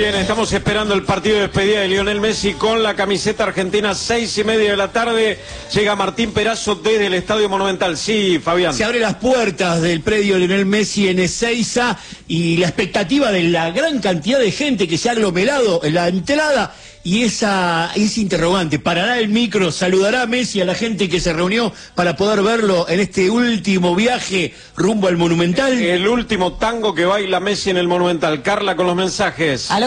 Bien, estamos esperando el partido de despedida de Lionel Messi con la camiseta argentina, 6:30 de la tarde. Llega Martín Perazo desde el Estadio Monumental. Sí, Fabián. Se abren las puertas del predio Lionel Messi en Ezeiza y la expectativa de la gran cantidad de gente que se ha aglomerado en la entrada. Y ese interrogante, ¿parará el micro? ¿Saludará a Messi a la gente que se reunió para poder verlo en este último viaje rumbo al Monumental? El último tango que baila Messi en el Monumental. Carla con los mensajes. Al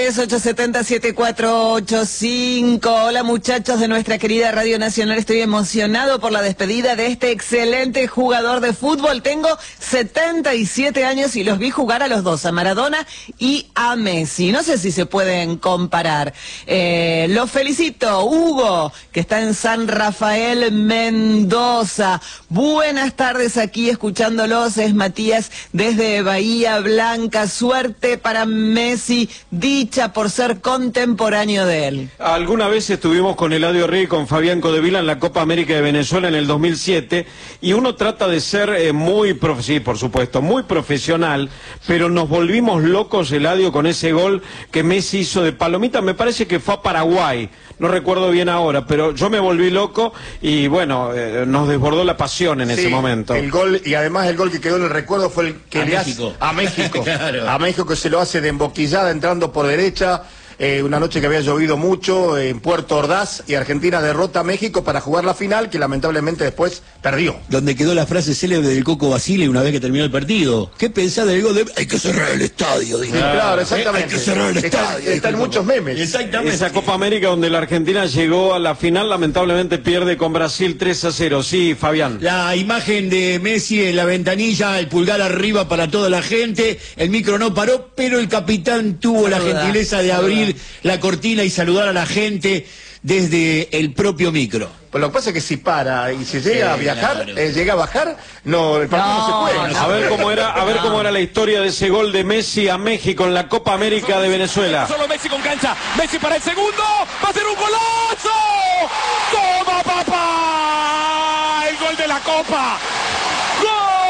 1138707485. Hola muchachos de nuestra querida Radio Nacional, estoy emocionado por la despedida de este excelente jugador de fútbol. Tengo 77 años y los vi jugar a los dos, a Maradona y a Messi. No sé si se pueden comparar. Los felicito, Hugo, que está en San Rafael, Mendoza. Buenas tardes aquí escuchándolos, es Matías desde Bahía Blanca. Suerte para Messi, dicha por ser contemporáneo de él. Alguna vez estuvimos con Eladio Rey y con Fabián Codevila en la Copa América de Venezuela en el 2007 y uno trata de ser sí, por supuesto, muy profesional, pero nos volvimos locos, Eladio, con ese gol que Messi hizo de palomita. Me parece que fue a Paraguay, no recuerdo bien ahora, pero yo me volví loco y bueno, nos desbordó la pasión en ese momento. El gol, y además el gol que quedó en el recuerdo fue el que le hace a México. Claro. A México, que se lo hace de emboquillada entrando por derecha. Una noche que había llovido mucho en Puerto Ordaz, y Argentina derrota a México para jugar la final, que lamentablemente después perdió. Donde quedó la frase célebre del Coco Basile una vez que terminó el partido. ¿Qué pensás del gol de... Hay que cerrar el estadio, dije. Claro, exactamente. Hay que cerrar el estadio. Están muchos memes. Exactamente. Esa Copa América donde la Argentina llegó a la final, lamentablemente pierde con Brasil 3-0. Sí, Fabián. La imagen de Messi en la ventanilla, el pulgar arriba para toda la gente. El micro no paró, pero el capitán tuvo la gentileza de abrir la cortina y saludar a la gente desde el propio micro. Pues lo que pasa es que si para y se llega a viajar, claro, llega a bajar, no, el partido no se puede. A ver cómo era la historia de ese gol de Messi a México en la Copa América de Venezuela. Solo Messi con cancha, Messi para el segundo, va a ser un golazo. ¡Toma, papá! El gol de la Copa. ¡Gol!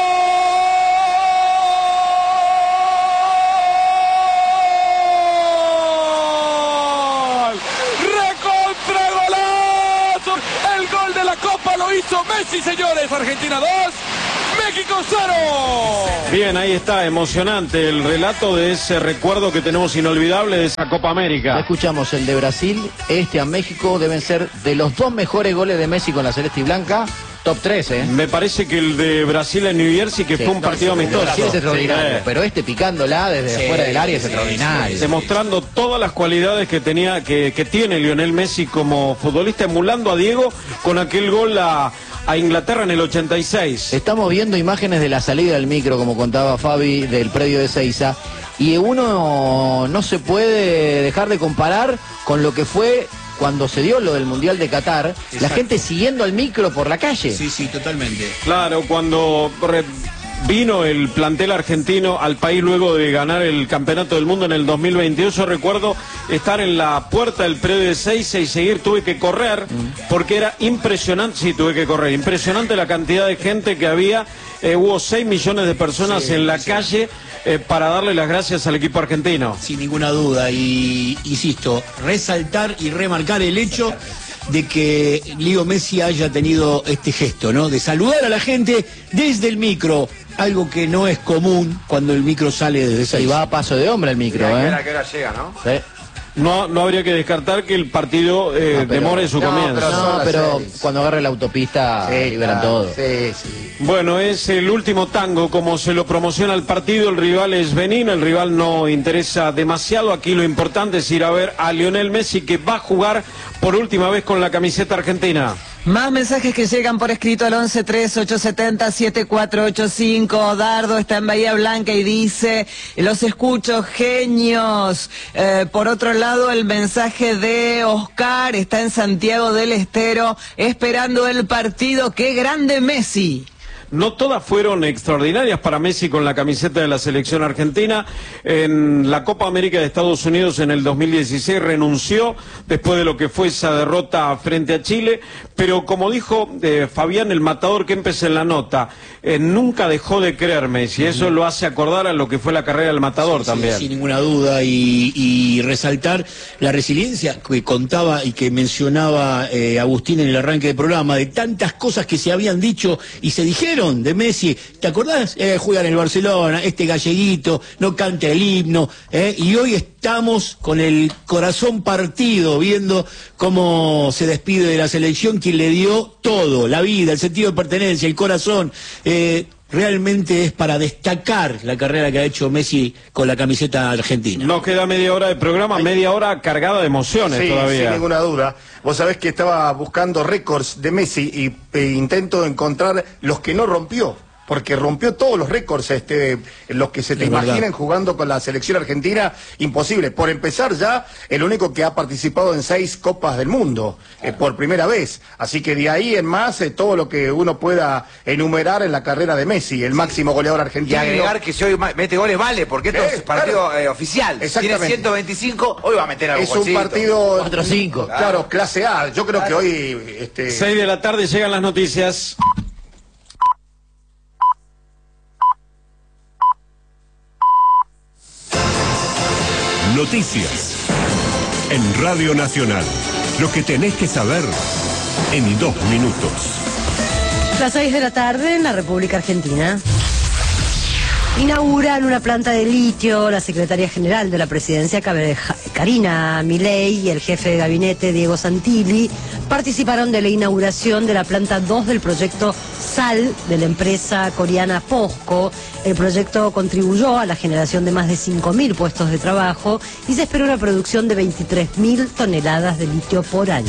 Copa lo hizo Messi, señores. Argentina 2, México 0. Bien, ahí está, emocionante el relato de ese recuerdo que tenemos inolvidable de esa Copa América. Escuchamos el de Brasil, a México, deben ser de los dos mejores goles de Messi con la celeste y blanca. Top 3, ¿eh? Me parece que el de Brasil en New Jersey, que fue un partido amistoso. Sí, es extraordinario, pero picándola desde fuera del área es extraordinario. Demostrando todas las cualidades que tiene Lionel Messi como futbolista, emulando a Diego con aquel gol a Inglaterra en el 86. Estamos viendo imágenes de la salida del micro, como contaba Fabi, del predio de Ezeiza, y uno no se puede dejar de comparar con lo que fue cuando se dio lo del Mundial de Qatar. Exacto. La gente siguiendo al micro por la calle. Sí, sí, totalmente. Claro, cuando vino el plantel argentino al país luego de ganar el Campeonato del Mundo en el 2022, yo recuerdo estar en la puerta del predio de Ezeiza y seguir, tuve que correr, porque era impresionante, sí, tuve que correr, impresionante la cantidad de gente que había, hubo 6 millones de personas en la calle, para darle las gracias al equipo argentino. Sin ninguna duda, y insisto, resaltar y remarcar el hecho de que Leo Messi haya tenido este gesto, ¿no? De saludar a la gente desde el micro, algo que no es común cuando el micro sale desde Ezeiza. Y va a paso de hombre el micro, ¿A qué hora llega, no? Sí. No habría que descartar que el partido demore su comienzo. Pero cuando agarre la autopista liberan todo. Sí. Bueno, es el último tango, como se lo promociona el partido. El rival es Benín, el rival no interesa demasiado. Aquí lo importante es ir a ver a Lionel Messi, que va a jugar por última vez con la camiseta argentina. Más mensajes que llegan por escrito al 1138707485. Dardo está en Bahía Blanca y dice: los escucho, genios. Por otro lado, el mensaje de Oscar está en Santiago del Estero, esperando el partido. ¡Qué grande Messi! no todas fueron extraordinarias para Messi con la camiseta de la selección argentina. En la Copa América de Estados Unidos en el 2016 renunció después de lo que fue esa derrota frente a Chile, pero como dijo Fabián, el matador Kempes en la nota, nunca dejó de creer Messi, eso lo hace acordar a lo que fue la carrera del matador también. Sin ninguna duda, y resaltar la resiliencia que contaba y que mencionaba Agustín en el arranque del programa, de tantas cosas que se habían dicho y se dijeron de Messi. ¿Te acordás? Juega en el Barcelona, este galleguito, no canta el himno, y hoy estamos con el corazón partido, viendo cómo se despide de la selección, quien le dio todo, la vida, el sentido de pertenencia, el corazón. Realmente es para destacar la carrera que ha hecho Messi con la camiseta argentina. Nos queda media hora de programa, media hora cargada de emociones todavía. Sin ninguna duda. Vos sabés que estaba buscando récords de Messi y intento encontrar los que no rompió. Porque rompió todos los récords, los que se te imaginen jugando con la selección argentina, imposible. Por empezar ya, el único que ha participado en 6 Copas del Mundo, por primera vez. Así que de ahí en más, todo lo que uno pueda enumerar en la carrera de Messi, el máximo goleador argentino. Y agregar que si hoy mete goles vale, porque esto es partido oficial. Tiene 125, hoy va a meter algo. Es un partido 4-5. Claro, clase A. Yo creo que hoy... 6 de la tarde llegan las noticias. Noticias en Radio Nacional. Lo que tenés que saber en 2 minutos. Las 6 de la tarde en la República Argentina. Inauguran una planta de litio la secretaria general de la presidencia, Karina Milei, y el jefe de gabinete, Diego Santilli, participaron de la inauguración de la planta 2 del proyecto SAL de la empresa coreana POSCO. El proyecto contribuyó a la generación de más de 5.000 puestos de trabajo y se espera una producción de 23.000 toneladas de litio por año.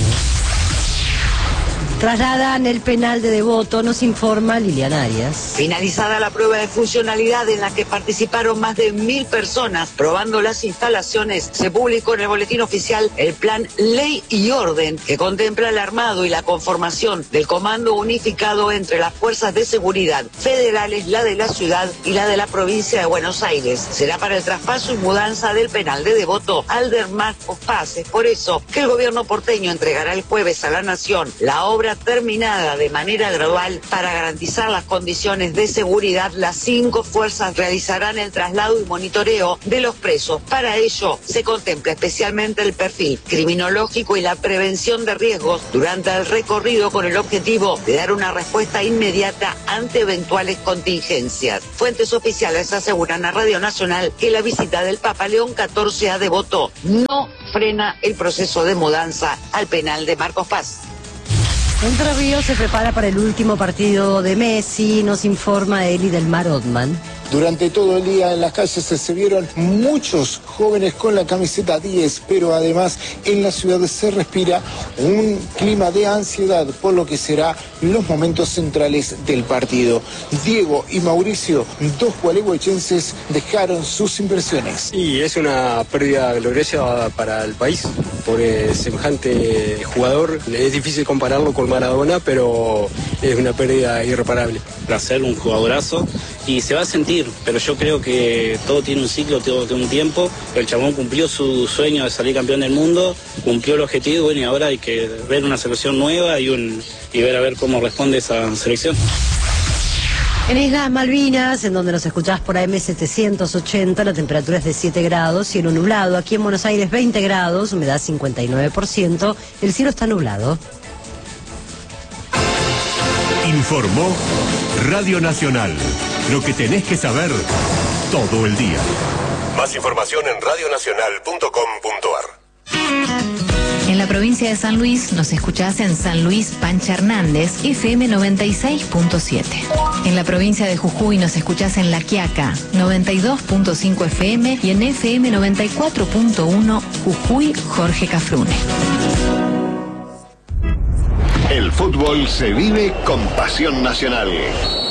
Trasladan el penal de Devoto, nos informa Liliana Arias. Finalizada la prueba de funcionalidad en la que participaron más de 1.000 personas probando las instalaciones, se publicó en el boletín oficial el plan Ley y Orden, que contempla el armado y la conformación del comando unificado entre las fuerzas de seguridad federales, la de la ciudad y la de la provincia de Buenos Aires. Será para el traspaso y mudanza del penal de Devoto al de Marcos Paz. Es por eso que el gobierno porteño entregará el jueves a la Nación la obra terminada de manera gradual para garantizar las condiciones de seguridad. Las 5 fuerzas realizarán el traslado y monitoreo de los presos. Para ello se contempla especialmente el perfil criminológico y la prevención de riesgos durante el recorrido, con el objetivo de dar una respuesta inmediata ante eventuales contingencias. Fuentes oficiales aseguran a Radio Nacional que la visita del Papa León XIV a Devoto no frena el proceso de mudanza al penal de Marcos Paz. Entre Ríos se prepara para el último partido de Messi, nos informa Eli del Mar Otman. Durante todo el día en las calles se vieron muchos jóvenes con la camiseta 10, pero además en la ciudad se respira un clima de ansiedad por lo que será los momentos centrales del partido. Diego y Mauricio, 2 gualeguaychenses, dejaron sus impresiones. Y es una pérdida gloriosa para el país, porque semejante jugador es difícil compararlo con Maradona, pero es una pérdida irreparable. Para ser un jugadorazo, y se va a sentir, pero yo creo que todo tiene un ciclo, todo tiene un tiempo. El chabón cumplió su sueño de salir campeón del mundo, cumplió el objetivo, bueno, y ahora hay que ver una selección nueva y ver a ver cómo responde esa selección. En Islas Malvinas, en donde nos escuchás por AM 780, la temperatura es de 7 grados, cielo nublado. Aquí en Buenos Aires 20 grados, humedad 59%, el cielo está nublado. Informó Radio Nacional. Lo que tenés que saber todo el día. Más información en radionacional.com.ar. En la provincia de San Luis nos escuchás en San Luis Pancha Hernández, FM 96.7. En la provincia de Jujuy nos escuchás en La Quiaca, 92.5 FM y en FM 94.1 Jujuy Jorge Cafrune. El fútbol se vive con pasión nacional.